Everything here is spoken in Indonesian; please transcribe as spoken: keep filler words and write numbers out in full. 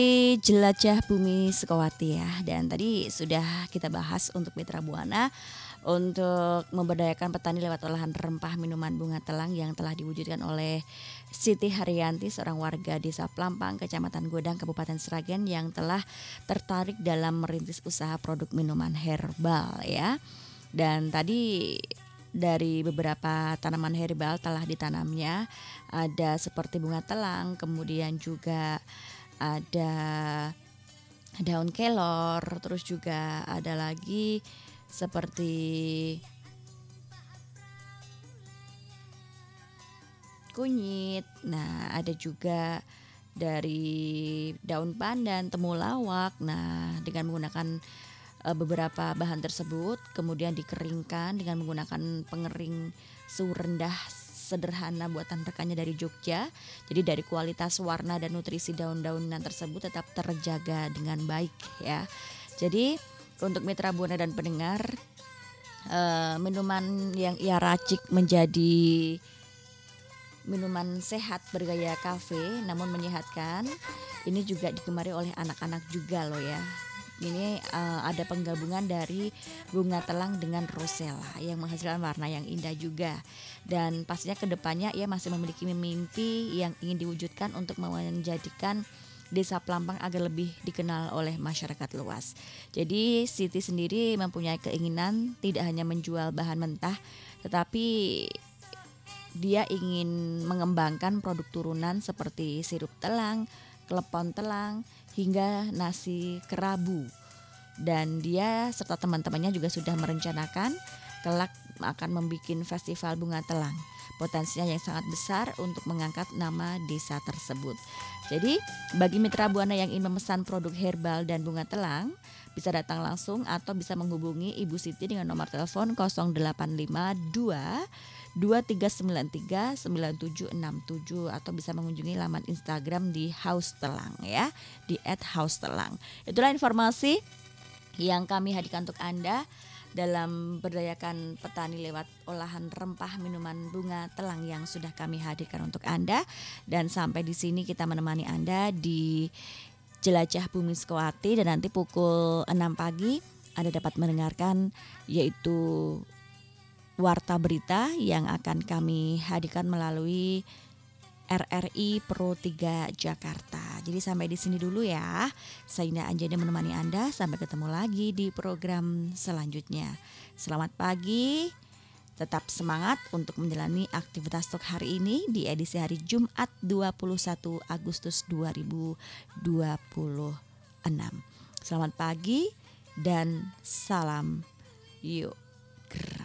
Jelajah Bumi Sukawati ya. Dan tadi sudah kita bahas untuk Mitra Buana untuk memberdayakan petani lewat olahan rempah minuman bunga telang yang telah diwujudkan oleh Siti Haryanti, seorang warga Desa Plampang, Kecamatan Godang, Kabupaten Sragen yang telah tertarik dalam merintis usaha produk minuman herbal ya. Dan tadi dari beberapa tanaman herbal telah ditanamnya ada seperti bunga telang, kemudian juga ada daun kelor, terus juga ada lagi seperti kunyit. Nah, ada juga dari daun pandan, temulawak. Nah, dengan menggunakan uh, beberapa bahan tersebut kemudian dikeringkan dengan menggunakan pengering suhu rendah sederhana buatan rekannya dari Jogja. Jadi dari kualitas warna dan nutrisi daun-daunan tersebut tetap terjaga dengan baik ya. Jadi untuk Mitra Buana dan pendengar, uh, minuman yang ia racik menjadi minuman sehat bergaya kafe namun menyehatkan, ini juga digemari oleh anak-anak juga loh ya. Ini uh, ada penggabungan dari bunga telang dengan rosella yang menghasilkan warna yang indah juga. Dan pastinya kedepannya ia masih memiliki mimpi yang ingin diwujudkan untuk menjadikan Desa Plampang agar lebih dikenal oleh masyarakat luas. Jadi Siti sendiri mempunyai keinginan tidak hanya menjual bahan mentah, tetapi dia ingin mengembangkan produk turunan seperti sirup telang, klepon telang, hingga nasi kerabu. Dan dia serta teman-temannya juga sudah merencanakan kelak akan membuat festival bunga telang. Potensinya yang sangat besar untuk mengangkat nama desa tersebut. Jadi bagi Mitra Buana yang ingin memesan produk herbal dan bunga telang, bisa datang langsung atau bisa menghubungi Ibu Siti dengan nomor telepon nol delapan lima dua dua tiga sembilan tiga sembilan tujuh enam tujuh atau bisa mengunjungi laman Instagram di Haus Telang ya, di et haus telang. Itulah informasi yang kami hadirkan untuk Anda dalam berdayakan petani lewat olahan rempah minuman bunga telang yang sudah kami hadirkan untuk Anda. Dan sampai di sini kita menemani Anda di Jelajah Bumi Sukawati, dan nanti pukul enam pagi Anda dapat mendengarkan yaitu Warta Berita yang akan kami hadirkan melalui R R I Pro tiga Jakarta. Jadi sampai di sini dulu ya. Saya Indah Anjani menemani Anda. Sampai ketemu lagi di program selanjutnya. Selamat pagi. Tetap semangat untuk menjalani aktivitas untuk hari ini di edisi hari Jumat dua puluh satu Agustus dua ribu dua puluh enam. Selamat pagi dan salam yuk gerak.